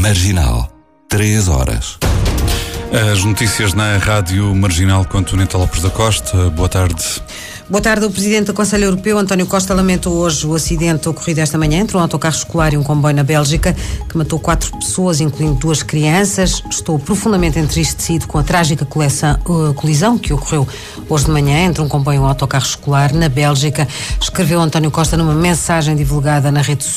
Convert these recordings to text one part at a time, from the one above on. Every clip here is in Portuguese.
Marginal, 3 horas. As notícias na Rádio Marginal com António Lopes da Costa. Boa tarde. Boa tarde. O Presidente do Conselho Europeu, António Costa, lamentou hoje o acidente ocorrido esta manhã entre um autocarro escolar e um comboio na Bélgica, que matou 4 pessoas, incluindo 2 crianças. Estou profundamente entristecido com a trágica colisão que ocorreu hoje de manhã entre um comboio e um autocarro escolar na Bélgica, escreveu António Costa numa mensagem divulgada nas redes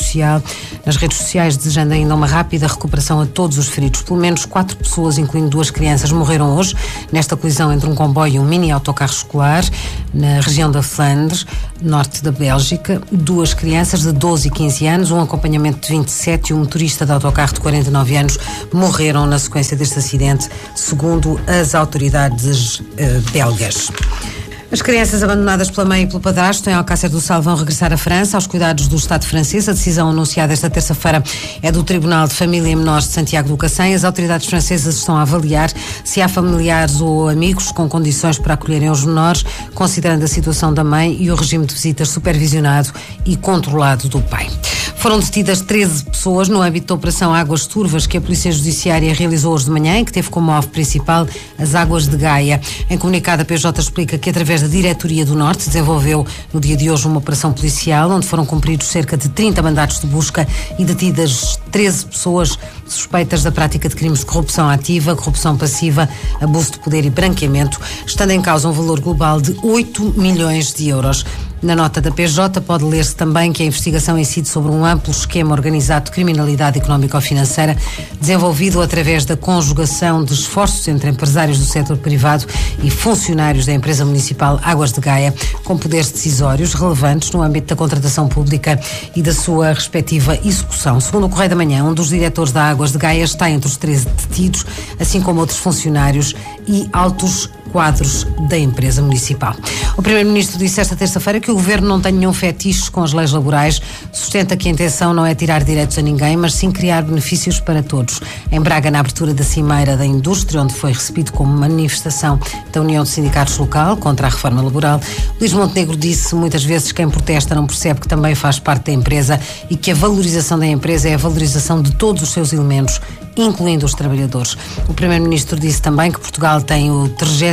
sociais, desejando ainda uma rápida recuperação a todos os feridos. Pelo menos 4 pessoas, incluindo 2 crianças, morreram hoje nesta colisão entre um comboio e um mini autocarro escolar na região da Flandres, norte da Bélgica. 2 crianças de 12 e 15 anos, um acompanhamento de 27 e um motorista de autocarro de 49 anos morreram na sequência deste acidente, segundo as autoridades belgas. As crianças abandonadas pela mãe e pelo padrasto em Alcácer do Sal vão regressar à França, aos cuidados do Estado francês. A decisão anunciada esta terça-feira é do Tribunal de Família e Menores de Santiago do Cacém. As autoridades francesas estão a avaliar se há familiares ou amigos com condições para acolherem os menores, considerando a situação da mãe e o regime de visitas supervisionado e controlado do pai. Foram detidas 13 pessoas no âmbito da Operação Águas Turvas, que a Polícia Judiciária realizou hoje de manhã e que teve como alvo principal as águas de Gaia. Em comunicado, a PJ explica que, através da Diretoria do Norte, desenvolveu no dia de hoje uma operação policial onde foram cumpridos cerca de 30 mandatos de busca e detidas 13 pessoas suspeitas da prática de crimes de corrupção ativa, corrupção passiva, abuso de poder e branqueamento, estando em causa um valor global de 8 milhões de euros. Na nota da PJ pode ler-se também que a investigação incide sobre um amplo esquema organizado de criminalidade económico-financeira desenvolvido através da conjugação de esforços entre empresários do setor privado e funcionários da empresa municipal Águas de Gaia, com poderes decisórios relevantes no âmbito da contratação pública e da sua respectiva execução. Segundo o Correio da Manhã, um dos diretores da Águas de Gaia está entre os 13 detidos, assim como outros funcionários e altos quadros da empresa municipal. O Primeiro-Ministro disse esta terça-feira que o Governo não tem nenhum fetiche com as leis laborais, sustenta que a intenção não é tirar direitos a ninguém, mas sim criar benefícios para todos. Em Braga, na abertura da Cimeira da Indústria, onde foi recebido como manifestação da União de Sindicatos Local contra a reforma laboral, Luís Montenegro disse muitas vezes que quem protesta não percebe que também faz parte da empresa e que a valorização da empresa é a valorização de todos os seus elementos, incluindo os trabalhadores. O Primeiro-Ministro disse também que Portugal tem a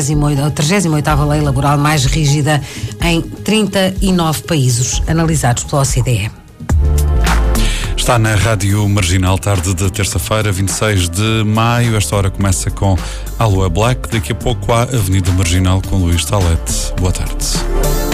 38ª lei laboral mais rígida em 39 países analisados pela OCDE. Está na Rádio Marginal, tarde de terça-feira, 26 de maio. Esta hora começa com Aloe Black. Daqui a pouco há Avenida Marginal com Luís Talete. Boa tarde.